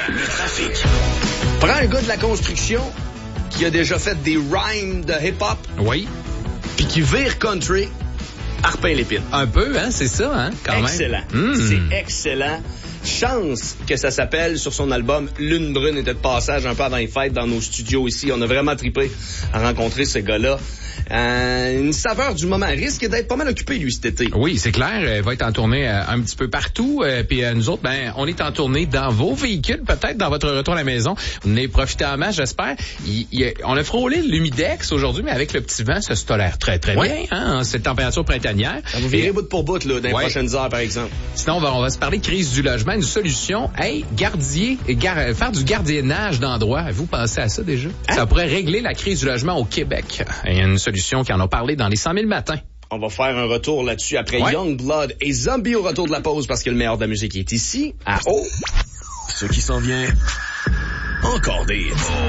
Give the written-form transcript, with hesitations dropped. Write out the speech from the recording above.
Le trafic. Prends un gars de la construction qui a déjà fait des rhymes de hip-hop. Oui. Puis qui vire country. Arpin l'épine. Un peu, hein, c'est ça, hein, quand excellent. même. C'est excellent. Chance que ça s'appelle sur son album Lune Brune était de passage un peu avant les fêtes dans nos studios ici. On a vraiment trippé à rencontrer ce gars-là. Une saveur du moment. Risque d'être pas mal occupé, lui, cet été. Oui, c'est clair. Elle va être en tournée un petit peu partout. Puis nous autres, on est en tournée dans vos véhicules, peut-être dans votre retour à la maison. Vous venez profiter en masse, j'espère. On a frôlé l'humidex aujourd'hui, mais avec le petit vent, ça se tolère très, très bien, hein, cette température printanière. Ça vous virez bout pour bout, là, dans les prochaines heures, par exemple. Sinon, on va se parler de crise du logement, une solution. Hey, faire du gardiennage d'endroits. Vous pensez à ça déjà? Hein? Ça pourrait régler la crise du logement au Québec. Il y a une solution qui en a parlé dans les 100 000 matins. On va faire un retour là-dessus après Youngblood et Zombie au retour de la pause parce que le meilleur de la musique est ici, à O. Ce qui s'en vient, encore des hits.